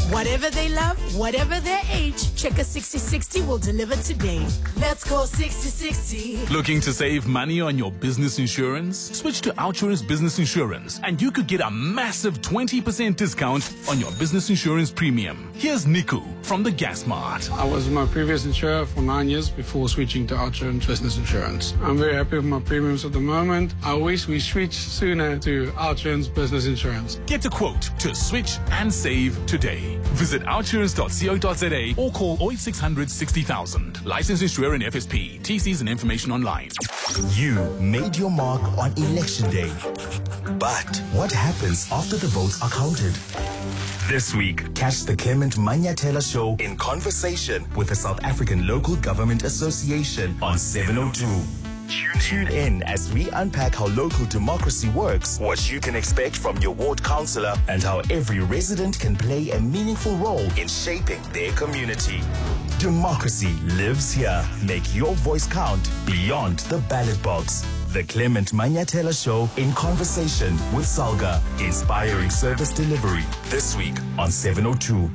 Whatever they love, whatever their age, Checker 6060 will deliver today. Let's go 6060. Looking to save money on your business insurance? Switch to Outsurance Business Insurance and you could get a massive 20% discount on your business insurance premium. Here's Niku from the Gas Mart. I was my previous insurer for 9 years before switching to Outsurance Business Insurance. I'm very happy with my premiums at the moment. I wish we switched sooner to Outsurance Business Insurance. Get a quote to switch and save today. Visit outsurance.co.za or call 0600 60,000. Licensed insurer and FSP. TCs and information online. You made your mark on Election Day. But what happens after the votes are counted? This week, catch the Clement Manyatela Show in conversation with the South African Local Government Association on 702. Tune in as we unpack how local democracy works, what you can expect from your ward councillor, and how every resident can play a meaningful role in shaping their community. Democracy lives here. Make your voice count beyond the ballot box. The Clement Manyatela Show in conversation with Salga, inspiring service delivery. This week on 702.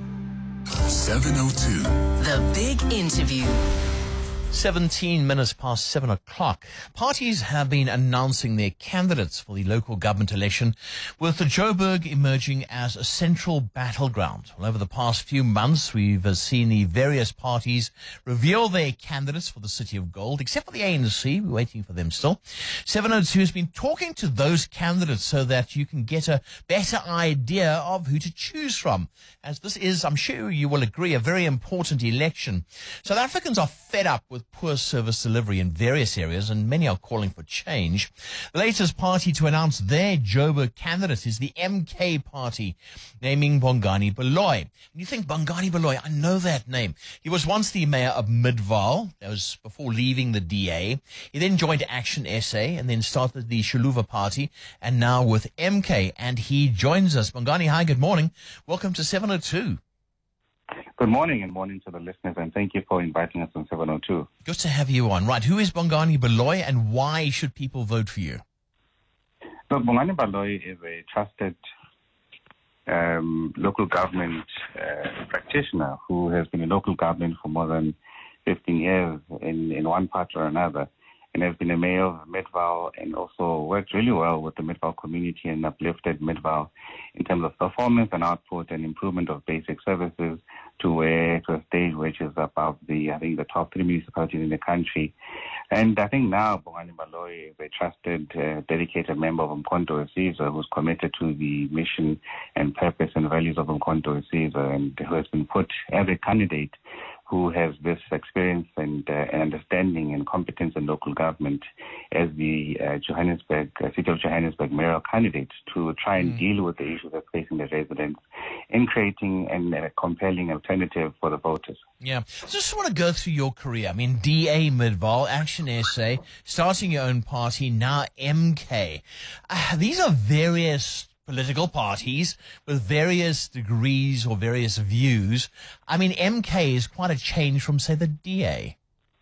702. The big interview. 17 minutes past 7 o'clock. Parties have been announcing their candidates for the local government election, with the Joburg emerging as a central battleground. Well, over the past few months, we've seen the various parties reveal their candidates for the City of Gold, except for the ANC. We're waiting for them still. 702 has been talking to those candidates so that you can get a better idea of who to choose from, as this is, I'm sure you will agree, a very important election. South Africans are fed up with poor service delivery in various areas, and many are calling for change. The latest party to announce their Joburg candidate is the MK party, naming Bongani Baloyi. And you think, Bongani Baloyi, I know that name. He was once the mayor of Midvaal. That was before leaving the DA. He then joined Action SA and then started the Shuluva party, and now with MK. And he joins us. Bongani, hi, good morning. Welcome to 702. Good morning, and morning to the listeners, and thank you for inviting us on 702. Good to have you on. Right, who is Bongani Baloyi, and why should people vote for you? So Bongani Baloyi is a trusted local government practitioner who has been in local government for more than 15 years in one part or another, and has been a mayor of Midvaal and also worked really well with the Midvaal community and uplifted Midvaal in terms of performance and output and improvement of basic services to a stage which is above the top 3 municipalities in the country. And I think now Bongani Baloyi is a trusted, dedicated member of Umkhonto weSizwe who's committed to the mission and purpose and values of Umkhonto weSizwe, and who has been put as a candidate who has this experience and understanding and competence in local government as the City of Johannesburg mayoral candidate to try and deal with the issues that facing the residents in creating a compelling alternative for the voters. Yeah. I just want to go through your career. I mean, DA Midvaal, Action SA, starting your own party, now MK. These are various political parties with various degrees or various views. I mean, MK is quite a change from, say, the DA.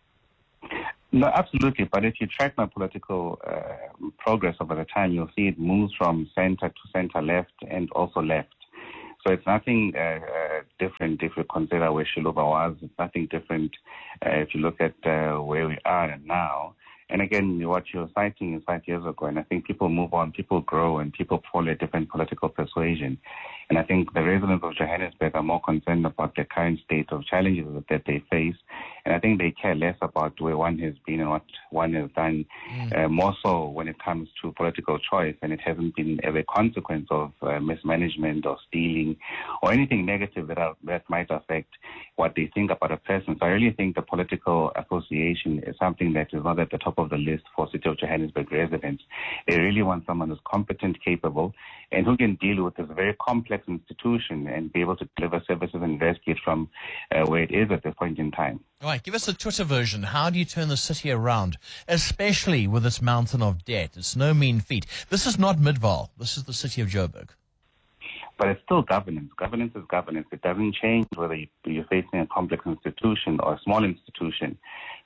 No, absolutely. But if you track my political progress over the time, you'll see it moves from center to center left and also left. So it's nothing different if you consider where Shuluva was. It's nothing different if you look at where we are now. And again, what you're citing is 5 years ago, and I think people move on, people grow, and people follow a different political persuasion. And I think the residents of Johannesburg are more concerned about the current state of challenges that they face, and I think they care less about where one has been and what one has done, more so when it comes to political choice, and it hasn't been as a consequence of mismanagement or stealing or anything negative that might affect what they think about a person. So I really think the political association is something that is not at the top of the list for City of Johannesburg residents. They really want someone who's competent, capable, and who can deal with this very complex institution and be able to deliver services and rescue it from where it is at this point in time. All right, give us the Twitter version. How do you turn the city around, especially with its mountain of debt? It's no mean feat. This is not Midvaal. This is the city of Joburg. But it's still governance. Governance is governance. It doesn't change whether you're facing a complex institution or a small institution.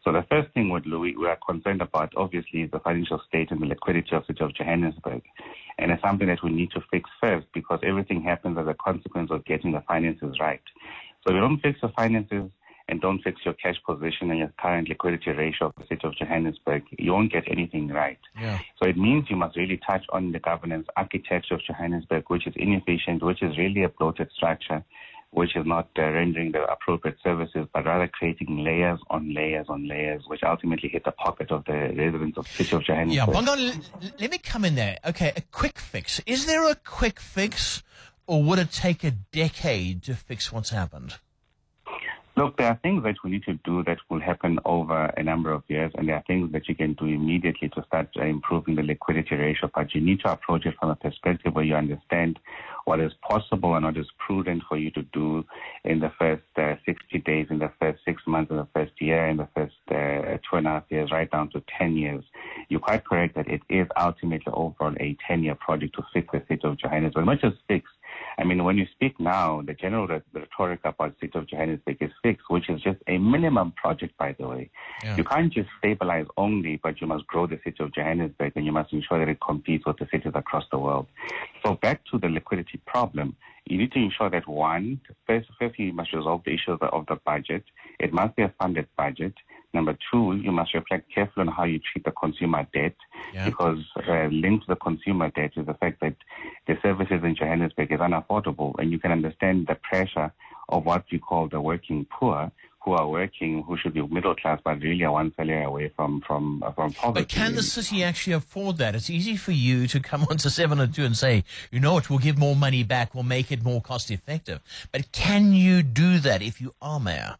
So the first thing we are concerned about, obviously, is the financial state and the liquidity of the city of Johannesburg. And it's something that we need to fix first, because everything happens as a consequence of getting the finances right. So if you don't fix your finances and don't fix your cash position and your current liquidity ratio of the city of Johannesburg, you won't get anything right. Yeah. So it means you must really touch on the governance architecture of Johannesburg, which is inefficient, which is really a bloated structure, which is not rendering the appropriate services, but rather creating layers on layers on layers, which ultimately hit the pocket of the residents of the city of Johannesburg. Yeah, Bongani, let me come in there. Okay, a quick fix. Is there a quick fix, or would it take a decade to fix what's happened? Look, there are things that we need to do that will happen over a number of years, and there are things that you can do immediately to start improving the liquidity ratio, but you need to approach it from a perspective where you understand what is possible and what is prudent for you to do in the first 60 days, in the first 6 months, in the first year, in the first 2.5 years, right down to 10 years. You're quite correct that it is ultimately overall a 10-year project to fix the city of Johannesburg, not just fix. I mean, when you speak now, the general rhetoric about the city of Johannesburg is fixed, which is just a minimum project, by the way. Yeah. You can't just stabilize only, but you must grow the city of Johannesburg, and you must ensure that it competes with the cities across the world. So back to the liquidity problem, you need to ensure that, one, first you must resolve the issue of the budget. It must be a funded budget. Number two, you must reflect carefully on how you treat the consumer debt, because linked to the consumer debt is the fact that the services in Johannesburg is unaffordable, and you can understand the pressure of what you call the working poor, who are working, who should be middle class, but really are one salary away from poverty. But can the city actually afford that? It's easy for you to come onto 702 and say, you know what, we'll give more money back, we'll make it more cost effective. But can you do that if you are mayor?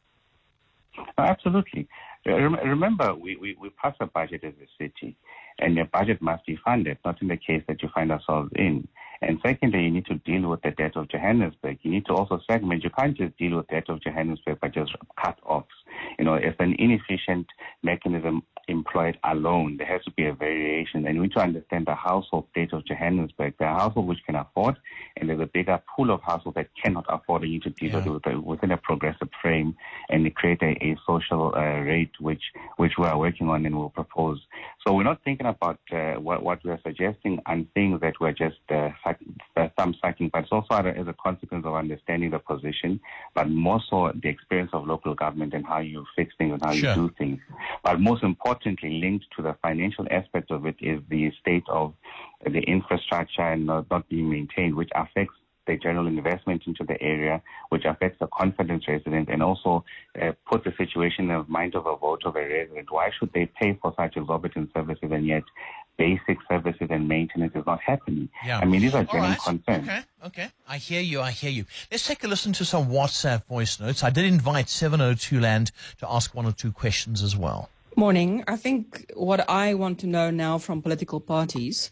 Absolutely. Remember, we pass a budget as a city, and the budget must be funded, not in the case that you find ourselves in. And secondly, you need to deal with the debt of Johannesburg. You need to also segment. You can't just deal with the debt of Johannesburg by just cut-offs. You know, it's an inefficient mechanism employed alone. There has to be a variation. And we need to understand the household debt of Johannesburg. There are households which can afford, and there's a bigger pool of households that cannot afford, and you need to deal with it within a progressive frame and create a social rate which we are working on and will propose. So we're not thinking about what we are suggesting and things that we're just thumb sucking, but it's also as a consequence of understanding the position, but more so the experience of local government and how you fix things and how you do things. But most importantly, linked to the financial aspect of it is the state of the infrastructure and not being maintained, which affects the general investment into the area, which affects the confidence residents, and also put the situation in the mind of a voter of a resident. Why should they pay for such exorbitant services and yet basic services and maintenance is not happening? I mean, these are genuine concerns. Okay. I hear you. Let's take a listen to some WhatsApp voice notes. I did invite 702 Land to ask one or two questions as well. Morning. I think what I want to know now from political parties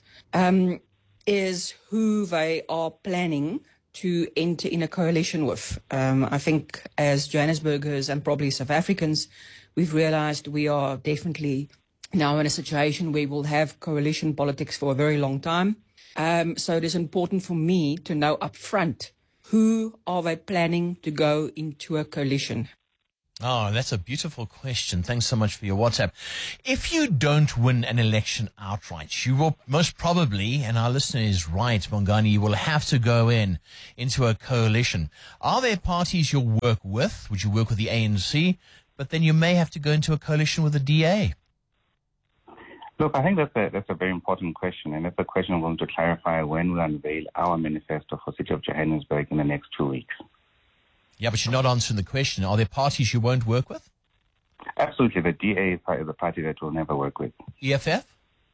is who they are planning to enter in a coalition with. I think as Johannesburgers and probably South Africans, we've realized we are definitely now in a situation where we'll have coalition politics for a very long time. So it is important for me to know up front, who are they planning to go into a coalition? Oh, that's a beautiful question. Thanks so much for your WhatsApp. If you don't win an election outright, you will most probably, and our listener is right, Bongani, you will have to go into a coalition. Are there parties you'll work with? Would you work with the ANC? But then you may have to go into a coalition with the DA. Look, I think that's a very important question, and that's a question I'm going to clarify when we unveil our manifesto for City of Johannesburg in the next 2 weeks. Yeah, but you're not answering the question. Are there parties you won't work with? Absolutely. The DA is a party that we'll never work with. EFF?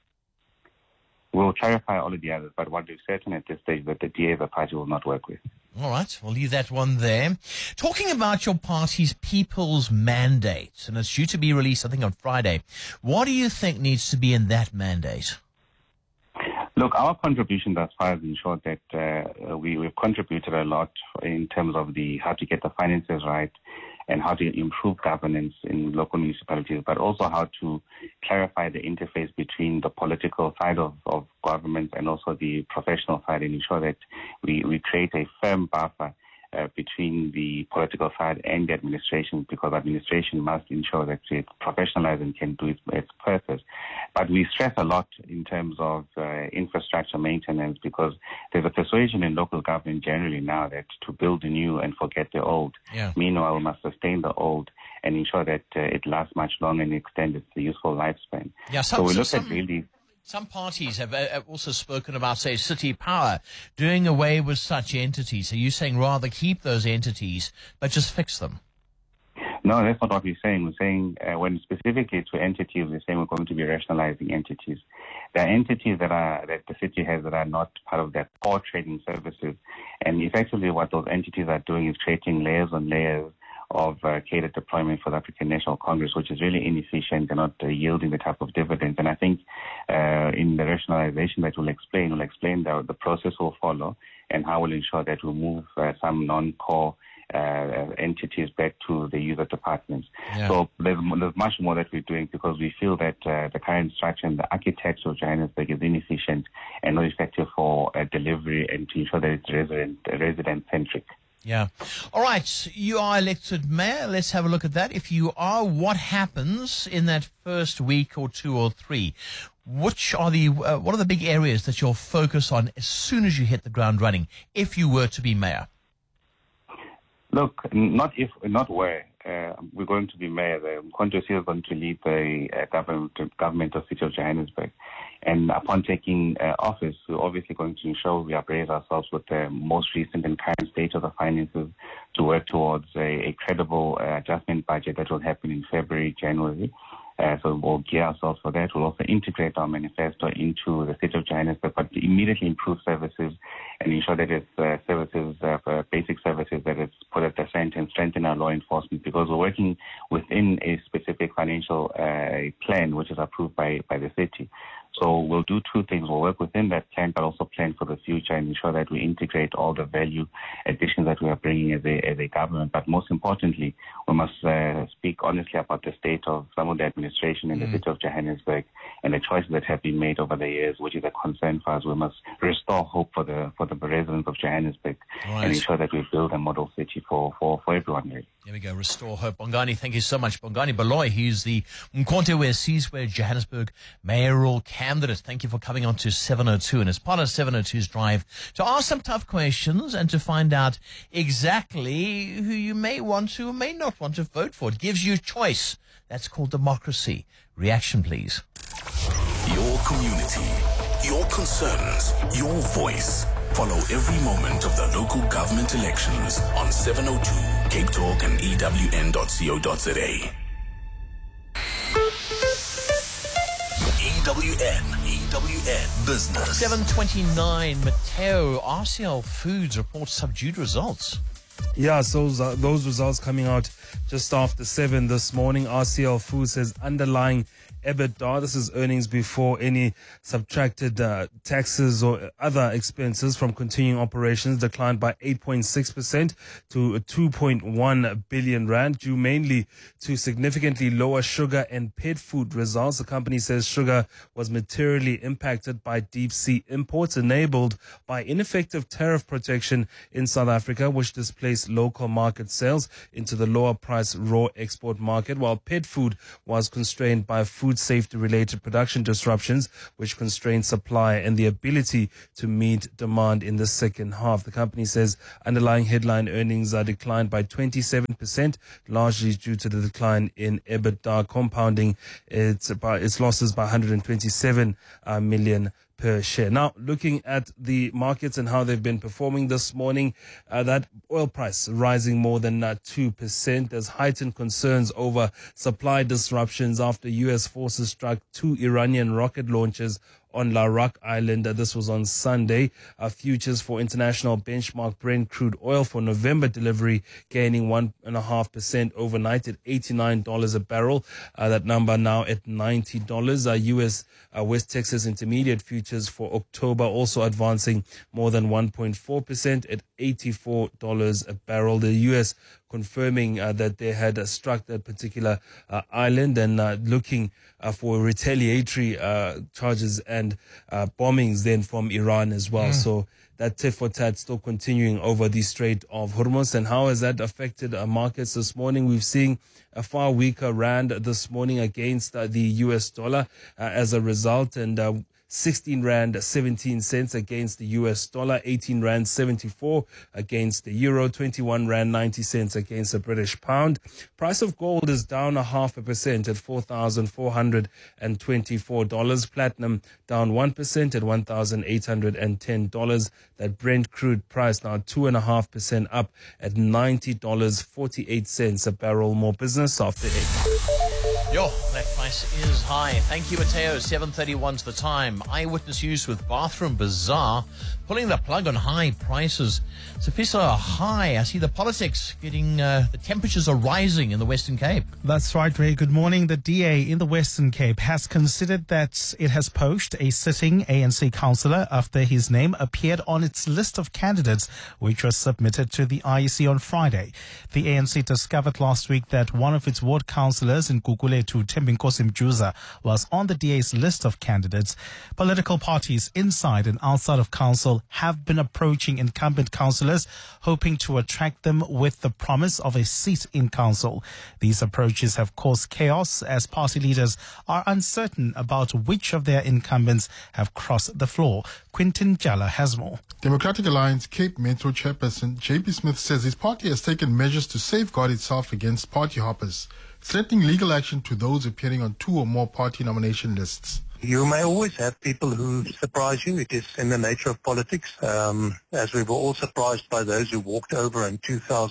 We'll clarify all of the others, but what we've certain at this stage is that the DA is a party we'll not work with. All right, we'll leave that one there. Talking about your party's People's Mandate, and it's due to be released, I think, on Friday. What do you think needs to be in that mandate? Look, our contribution thus far has ensured that we've contributed a lot in terms of how to get the finances right and how to improve governance in local municipalities, but also how to clarify the interface between the political side of government and also the professional side, and ensure that we create a firm buffer between the political side and the administration, because administration must ensure that it's professionalized and can do its purpose. But we stress a lot in terms of infrastructure maintenance, because there's a persuasion in local government generally now that to build the new and forget the old. Yeah. Meanwhile, we must sustain the old and ensure that it lasts much longer and extend its useful lifespan. Yeah, so we look at really... Some parties have also spoken about, say, City Power, doing away with such entities. Are you saying rather keep those entities, but just fix them? No, that's not what we're saying. We're saying when specifically to entities, we're saying we're going to be rationalizing entities. There are entities that the city has that are not part of their core trading services. And effectively what those entities are doing is creating layers on layers of catered deployment for the African National Congress, which is really inefficient and not yielding the type of dividends. And I think in the rationalization that we'll explain the process will follow and how we'll ensure that we'll move some non-core entities back to the user departments. Yeah. So there's much more that we're doing, because we feel that the current structure and the architecture of Johannesburg is inefficient and not effective for delivery and to ensure that it's resident-centric. Yeah. All right. You are elected mayor. Let's have a look at that. If you are, what happens in that first week or two or three? What are the big areas that you'll focus on as soon as you hit the ground running, if you were to be mayor? Look, not where. We're going to be mayor. The Mkhonto is going to lead the government of the City of Johannesburg. And upon taking office, we're obviously going to ensure we appraise ourselves with the most recent and current state of the finances to work towards a credible adjustment budget that will happen in February, January. So we'll gear ourselves for that. We'll also integrate our manifesto into the City of Johannesburg, but immediately improve services and ensure that it's basic services that it's put at the center and strengthen our law enforcement, because we're working within a specific financial plan which is approved by the city. So we'll do two things. We'll work within that plan, but also plan for the future and ensure that we integrate all the value additions that we are bringing as a government. But most importantly, we must speak honestly about the state of some of the administration in the City of Johannesburg and the choices that have been made over the years, which is a concern for us. We must restore hope for the residents of Johannesburg and ensure that we build a model city for everyone, really. There we go. Restore hope. Bongani, thank you so much. Bongani Baloyi, he's the Mkhonto Sizwe Johannesburg mayoral candidate. Thank you for coming on to 702. And as part of 702's drive to ask some tough questions and to find out exactly who you may want to or may not want to vote for. It gives you choice. That's called democracy. Reaction, please. Your community, your concerns, your voice. Follow every moment of the local government elections on 702 Cape Talk and EWN.co.za. EWN Business. 729, Mateo, RCL Foods reports subdued results. Yeah, so those results coming out just after 7 this morning. RCL Foods says underlying EBITDA, this is earnings before any subtracted taxes or other expenses from continuing operations, declined by 8.6% to 2.1 billion rand, due mainly to significantly lower sugar and pet food results. The company says sugar was materially impacted by deep sea imports enabled by ineffective tariff protection in South Africa, which displaced local market sales into the lower price raw export market, while pet food was constrained by food safety related production disruptions, which constrained supply and the ability to meet demand in the second half. The company says underlying headline earnings are declined by 27%, largely due to the decline in EBITDA, compounding its losses by 127 million per share. Now, looking at the markets and how they've been performing this morning, that oil price rising more than 2%. There's heightened concerns over supply disruptions after U.S. forces struck 2 Iranian rocket launches on Larak Island. This was on Sunday. Futures for international benchmark Brent crude oil for November delivery gaining 1.5% overnight at $89 a barrel. That number now at $90. U.S. West Texas Intermediate futures for October also advancing more than 1.4% at $84 a barrel. The U.S. confirming that they had struck that particular island and looking for retaliatory charges and bombings then from Iran as well. So that tit for tat still continuing over the Strait of Hormuz. And how has that affected markets this morning? We've seen a far weaker rand this morning against the US dollar as a result, and 16 Rand 17 cents against the US dollar, 18 Rand 74 against the euro, 21 Rand 90 cents against the British pound. Price of gold is down 0.5% at $4,424. Platinum down 1% at $1,810. That Brent crude price now 2.5% up at $90.48 a barrel. More business after 8. Yo, that price is high. Thank you, Mateo. 7:31 to the time. Eyewitness News with Bathroom Bazaar pulling the plug on high prices. Safisa, high. I see the politics getting, the temperatures are rising in the Western Cape. That's right, Ray. Good morning. The DA in the Western Cape has considered that it has poached a sitting ANC councillor after his name appeared on its list of candidates, which was submitted to the IEC on Friday. The ANC discovered last week that one of its ward councillors in Gugulethu, Thembinkosi Mjuza, was on the DA's list of candidates. Political parties inside and outside of council have been approaching incumbent councillors, hoping to attract them with the promise of a seat in council. These approaches have caused chaos as party leaders are uncertain about which of their incumbents have crossed the floor. Quintin Jala has more. Democratic Alliance Cape Metro chairperson JP Smith says his party has taken measures to safeguard itself against party hoppers, threatening legal action to those appearing on 2 or more party nomination lists. You may always have people who surprise you. It is in the nature of politics, as we were all surprised by those who walked over in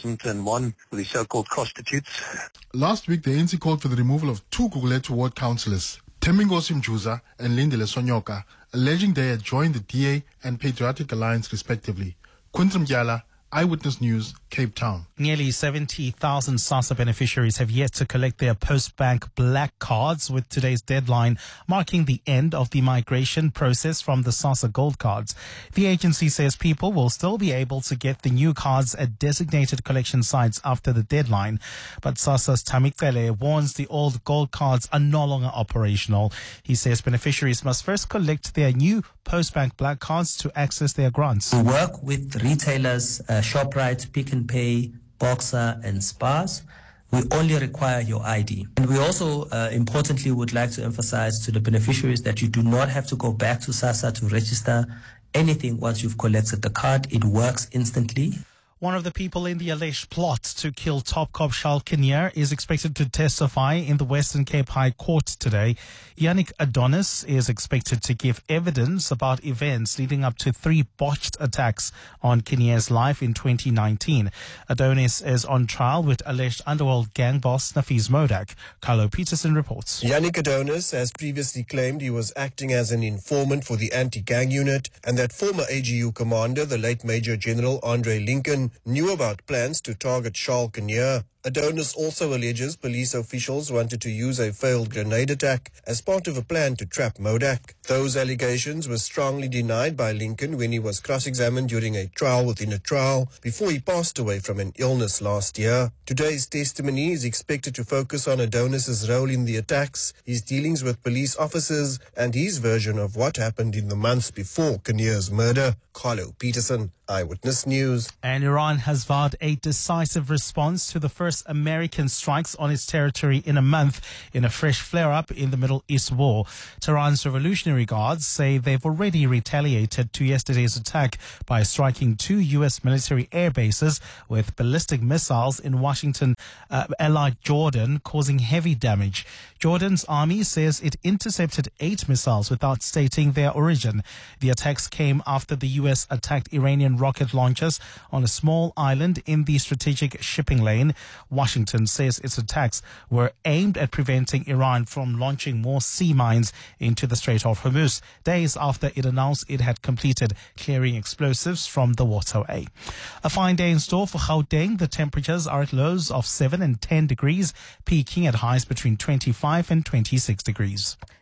2001 with the so-called prostitutes. Last week, the ANC called for the removal of 2 Gugulethu ward councillors, Thembinkosi Mjuza and Lindile Sonyoka, alleging they had joined the DA and Patriotic Alliance respectively. Quintum Gyala, Eyewitness News, Cape Town. Nearly 70,000 SASSA beneficiaries have yet to collect their Postbank Black cards, with today's deadline marking the end of the migration process from the SASSA Gold cards. The agency says people will still be able to get the new cards at designated collection sites after the deadline. But SASSA's Tamikele warns the old gold cards are no longer operational. He says beneficiaries must first collect their new Postbank Black cards to access their grants. We work with retailers, ShopRite, Pick n Pay, Boxer and Spars. We only require your ID. And we also, importantly, would like to emphasize to the beneficiaries that you do not have to go back to SASSA to register anything once you've collected the card. It works instantly. One of the people in the alleged plot to kill top cop Charles Kinnear is expected to testify in the Western Cape High Court today. Yannick Adonis is expected to give evidence about events leading up to 3 botched attacks on Kinnear's life in 2019. Adonis is on trial with alleged underworld gang boss Nafiz Modak. Carlo Peterson reports. Yannick Adonis has previously claimed he was acting as an informant for the anti-gang unit and that former AGU commander, the late Major General Andre Lincoln, knew about plans to target Charles Kinnear. Adonis also alleges police officials wanted to use a failed grenade attack as part of a plan to trap Modak. Those allegations were strongly denied by Lincoln when he was cross-examined during a trial within a trial before he passed away from an illness last year. Today's testimony is expected to focus on Adonis's role in the attacks, his dealings with police officers, and his version of what happened in the months before Kinnear's murder. Carlo Peterson, Eyewitness News. And Iran has vowed a decisive response to the first American strikes on its territory in a month in a fresh flare-up in the Middle East war. Tehran's Revolutionary Guards say they've already retaliated to yesterday's attack by striking 2 U.S. military air bases with ballistic missiles in Washington, allied Jordan, causing heavy damage. Jordan's army says it intercepted 8 missiles without stating their origin. The attacks came after the U.S. attacked Iranian rocket launchers on a small island in the strategic shipping lane. Washington says its attacks were aimed at preventing Iran from launching more sea mines into the Strait of Hormuz, days after it announced it had completed clearing explosives from the waterway. A fine day in store for Gauteng. The temperatures are at lows of 7 and 10 degrees, peaking at highs between 25 and 26 degrees.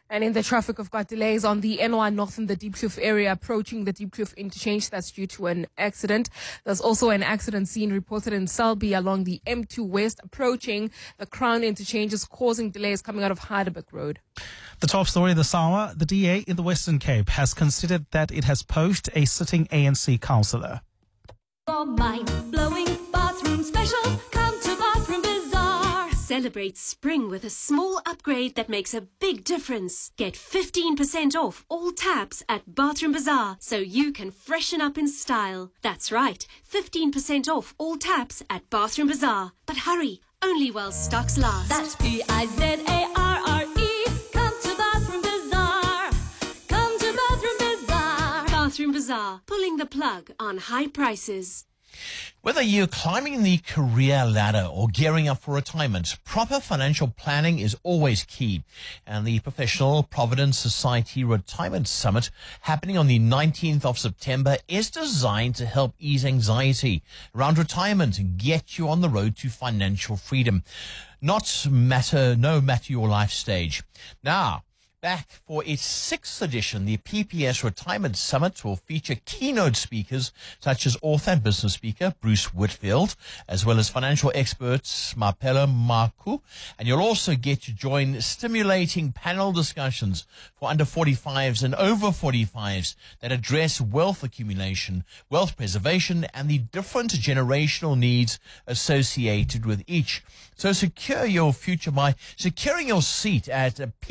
And in the traffic, we've got delays on the N1 North in the Diepkloof area approaching the Diepkloof interchange. That's due to an accident. There's also an accident scene reported in Selby along the M2 West approaching the Crown interchanges, causing delays coming out of Heidelberg Road. The top story this hour, the DA in the Western Cape has considered that it has poached a sitting ANC councillor. For mind-blowing bathroom specials, come to Bathroom Bazaar. Celebrate spring with a small upgrade that makes a big difference. Get 15% off all taps at Bathroom Bazaar so you can freshen up in style. That's right, 15% off all taps at Bathroom Bazaar. But hurry, only while stocks last. That's Pizarre. Come to Bathroom Bazaar. Come to Bathroom Bazaar. Bathroom Bazaar, pulling the plug on high prices. Whether you're climbing the career ladder or gearing up for retirement, proper financial planning is always key. And the Professional Providence Society Retirement Summit, happening on the 19th of September, is designed to help ease anxiety around retirement and get you on the road to financial freedom. No matter your life stage. Now, back for its 6th edition, the PPS Retirement Summit will feature keynote speakers such as author and business speaker Bruce Whitfield, as well as financial experts Mapela Maku. And you'll also get to join stimulating panel discussions for under 45s and over 45s that address wealth accumulation, wealth preservation, and the different generational needs associated with each. So secure your future by securing your seat at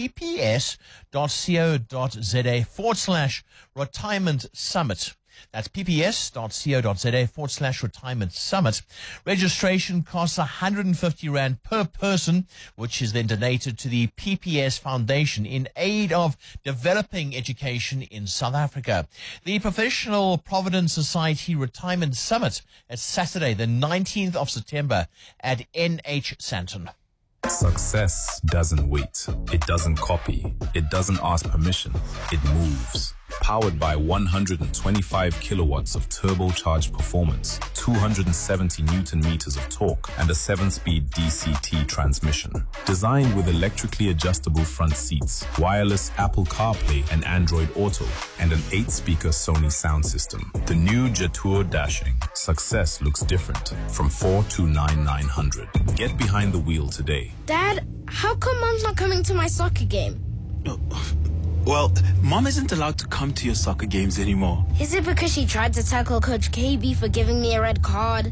pps.co.za/retirement summit. That's pps.co.za/retirement summit. Registration costs R150 per person, which is then donated to the PPS Foundation in aid of developing education in South Africa. The Professional Providence Society Retirement Summit is Saturday, the 19th of September at NH Sandton. Success doesn't wait. It doesn't copy. It doesn't ask permission. It moves. Powered by 125 kilowatts of turbocharged performance, 270 Newton meters of torque, and a 7-speed DCT transmission. Designed with electrically adjustable front seats, wireless Apple CarPlay and Android Auto, and an 8-speaker Sony sound system. The new Jetour Dashing. Success looks different from 429,900. Get behind the wheel today. Dad, how come Mom's not coming to my soccer game? Well, Mom isn't allowed to come to your soccer games anymore. Is it because she tried to tackle Coach KB for giving me a red card?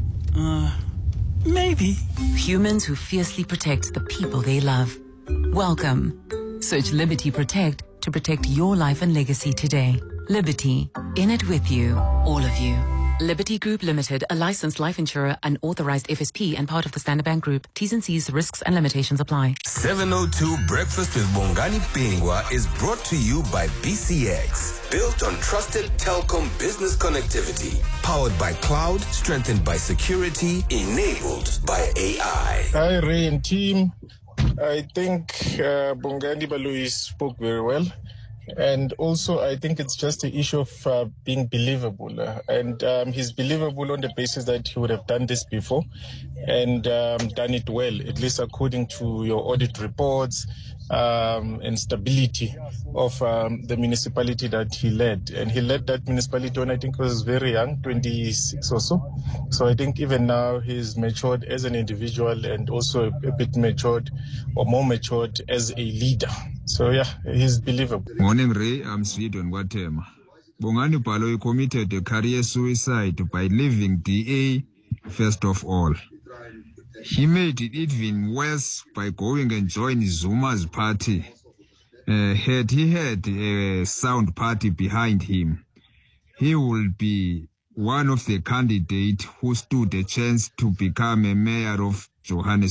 Maybe. Humans who fiercely protect the people they love. Welcome. Search Liberty Protect to protect your life and legacy today. Liberty. In it with you. All of you. Liberty Group Limited, a licensed life insurer, an authorized FSP, and part of the Standard Bank Group. T's and C's, risks and limitations apply. 702 Breakfast with Bongani Pingwa is brought to you by BCX. Built on trusted telecom business connectivity. Powered by cloud, strengthened by security, enabled by AI. Hi, Ray and team. I think Bongani Balui spoke very well. And also, I think it's just an issue of being believable. And he's believable on the basis that he would have done this before and done it well, at least according to your audit reports and stability of the municipality that he led. And he led that municipality when I think he was very young, 26 or so. So I think even now he's matured as an individual and also a bit matured or more matured as a leader. So yeah, he's believable. Morning, Ray. I'm Sweden Watema. Bongani Baloyi committed a career suicide by leaving DA first of all. He made it even worse by going and joining Zuma's party. Had he had a sound party behind him, he would be one of the candidates who stood a chance to become a mayor of Johannesburg.